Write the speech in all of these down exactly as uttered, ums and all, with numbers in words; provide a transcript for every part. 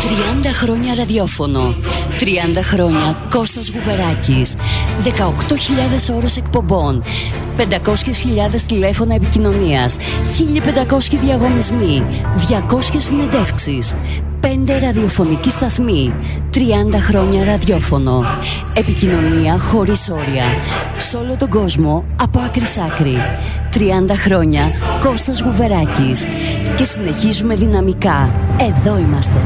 τριάντα χρόνια ραδιόφωνο, τριάντα χρόνια Κώστας Γουβεράκης, δεκαοκτώ χιλιάδες ώρες εκπομπών, πεντακόσιες χιλιάδες τηλέφωνα επικοινωνίας, χίλια πεντακόσιοι διαγωνισμοί, διακόσιες συνεντεύξεις, πέντε ραδιοφωνικοί σταθμοί, τριάντα χρόνια ραδιόφωνο. Επικοινωνία χωρίς όρια, σε όλο τον κόσμο από άκρη σ' άκρη. τριάντα χρόνια Κώστας Γουβεράκης. Και συνεχίζουμε δυναμικά. Εδώ είμαστε.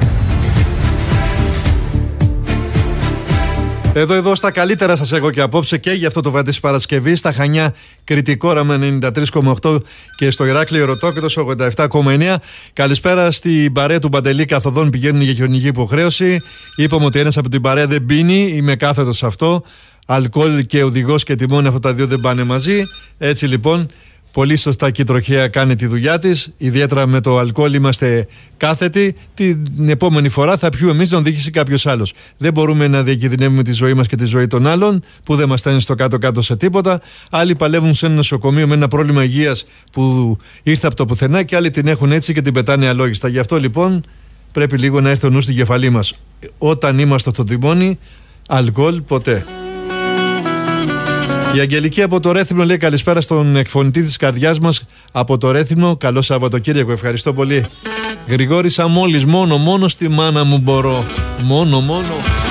Εδώ, εδώ στα καλύτερα σας έχω και απόψε και για αυτό το βράδυ της Παρασκευής. Στα Χανιά Κρητικό με ενενήντα τρία κόμμα οκτώ και στο Ηράκλειο Ρωτόκητος ογδόντα επτά κόμμα εννέα. Καλησπέρα στην παρέα του Παντελή. Καθοδόν πηγαίνουν για χιονική υποχρέωση. Είπαμε ότι ένας από την παρέα δεν πίνει. Είμαι κάθετος σε αυτό. Αλκοόλ και οδηγός και τιμόνι, αυτά τα δύο δεν πάνε μαζί. Έτσι λοιπόν, πολύ σωστά και η τροχέα κάνει τη δουλειά της. Ιδιαίτερα με το αλκοόλ είμαστε κάθετοι. Την επόμενη φορά θα πιούμε εμείς να οδηγήσει κάποιος άλλος. Δεν μπορούμε να διακινδυνεύουμε τη ζωή μας και τη ζωή των άλλων, που δεν μας στέλνει στο κάτω-κάτω σε τίποτα. Άλλοι παλεύουν σε ένα νοσοκομείο με ένα πρόβλημα υγείας που ήρθε από το πουθενά και άλλοι την έχουν έτσι και την πετάνε αλόγιστα. Γι' αυτό λοιπόν πρέπει λίγο να έρθει ο νους στην κεφαλή μας. Όταν είμαστε στο τιμόνι, αλκοόλ ποτέ. Η Αγγελική από το Ρέθυμνο λέει καλησπέρα στον εκφωνητή της καρδιάς μας από το Ρέθυμνο. Καλό Σαββατοκύριακο, ευχαριστώ πολύ. Γρηγόρησα μόλις, μόνο μόνο στη μάνα μου μπορώ. Μόνο μόνο.